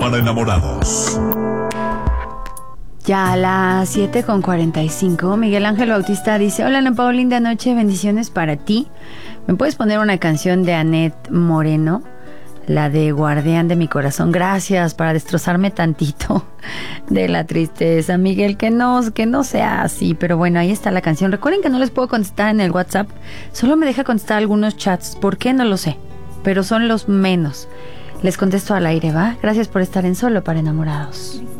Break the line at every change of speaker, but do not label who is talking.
para enamorados.
Ya a las 7:45, Miguel Ángel Bautista dice: hola Ana Paula, linda noche, bendiciones para ti. ¿Me puedes poner una canción de Aneth Moreno? La de Guardián de mi corazón. Gracias, para destrozarme tantito de la tristeza, Miguel, que no sea así. Pero bueno, ahí está la canción. Recuerden que no les puedo contestar en el WhatsApp. Solo me deja contestar algunos chats. ¿Por qué? No lo sé. Pero son los menos. Les contesto al aire, ¿va? Gracias por estar en Solo para Enamorados.